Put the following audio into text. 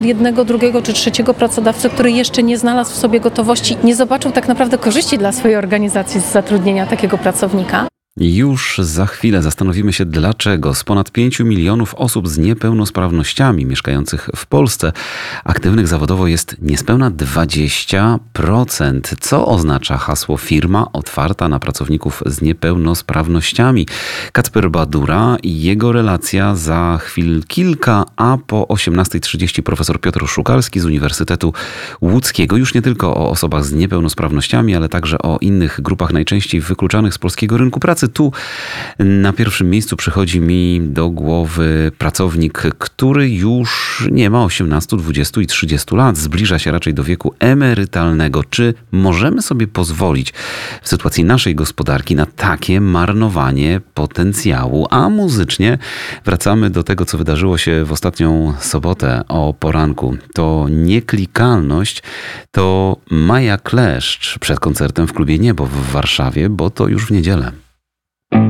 jednego, drugiego czy trzeciego pracodawcę, który jeszcze nie znalazł w sobie gotowości, nie zobaczył tak naprawdę korzyści dla swojej organizacji z zatrudnienia takiego pracownika. Już za chwilę zastanowimy się, dlaczego z ponad 5 milionów osób z niepełnosprawnościami mieszkających w Polsce aktywnych zawodowo jest niespełna 20%. Co oznacza hasło firma otwarta na pracowników z niepełnosprawnościami? Kacper Badura i jego relacja za chwil kilka, a po 18:30 profesor Piotr Szukalski z Uniwersytetu Łódzkiego. Już nie tylko o osobach z niepełnosprawnościami, ale także o innych grupach najczęściej wykluczanych z polskiego rynku pracy. Tu na pierwszym miejscu przychodzi mi do głowy pracownik, który już nie ma 18, 20 i 30 lat. Zbliża się raczej do wieku emerytalnego. Czy możemy sobie pozwolić w sytuacji naszej gospodarki na takie marnowanie potencjału? A muzycznie wracamy do tego, co wydarzyło się w ostatnią sobotę o poranku. To nieklikalność, to Maja Kleszcz przed koncertem w klubie Niebo w Warszawie, bo to już w niedzielę.